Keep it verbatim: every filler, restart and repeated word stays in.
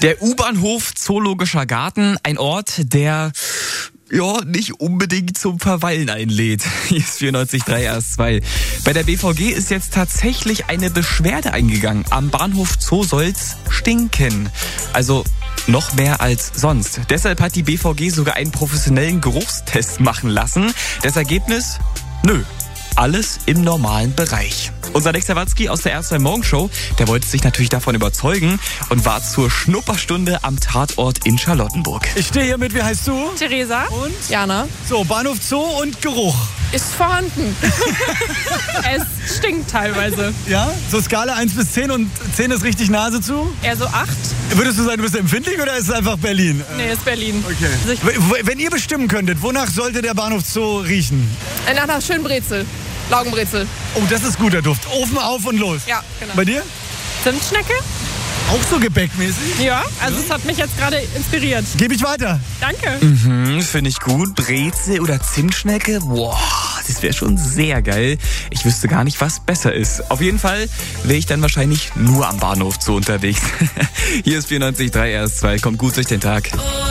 Der U-Bahnhof Zoologischer Garten, ein Ort, der ja nicht unbedingt zum Verweilen einlädt. Hier ist vierundneunzig Komma drei R S zwei. Bei der B V G ist jetzt tatsächlich eine Beschwerde eingegangen. Am Bahnhof Zoo soll's stinken. Also noch mehr als sonst. Deshalb hat die B V G sogar einen professionellen Geruchstest machen lassen. Das Ergebnis? Nö. Alles im normalen Bereich. Unser Alex Sawatzki aus der R zwei Morgenshow, der wollte sich natürlich davon überzeugen und war zur Schnupperstunde am Tatort in Charlottenburg. Ich stehe hier mit, wie heißt du? Theresa. Und? Jana. So, Bahnhof Zoo und Geruch. Ist vorhanden. Es stinkt teilweise. Ja? So Skala eins bis zehn und zehn ist richtig Nase zu? Eher so acht. Würdest du sagen, du bist empfindlich oder ist es einfach Berlin? Nee, ist Berlin. Okay. Also ich- W- w- Wenn ihr bestimmen könntet, wonach sollte der Bahnhof Zoo riechen? Nach einer schönen Brezel. Laugenbrezel. Oh, das ist guter Duft. Ofen auf und los. Ja, genau. Bei dir? Zimtschnecke? Auch so gebäckmäßig? Ja, also es hat mich jetzt gerade inspiriert. Gebe ich weiter. Danke. Mhm, finde ich gut. Brezel oder Zimtschnecke? Boah, das wäre schon sehr geil. Ich wüsste gar nicht, was besser ist. Auf jeden Fall wäre ich dann wahrscheinlich nur am Bahnhof Zoo unterwegs. Hier ist vierundneunzig Komma drei R S zwei. Kommt gut durch den Tag.